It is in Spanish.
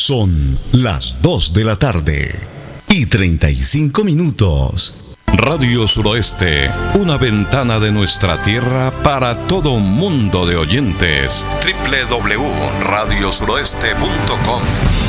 Son las 2 de la tarde y 35 minutos. Radio Suroeste, una ventana de nuestra tierra para todo un mundo de oyentes. www.radiosuroeste.com